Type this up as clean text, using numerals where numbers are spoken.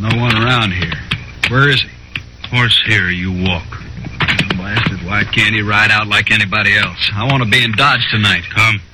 No one around here. Where is he? Horse here, you walk. Blasted, why can't he ride out like anybody else? I want to be in Dodge tonight. Come.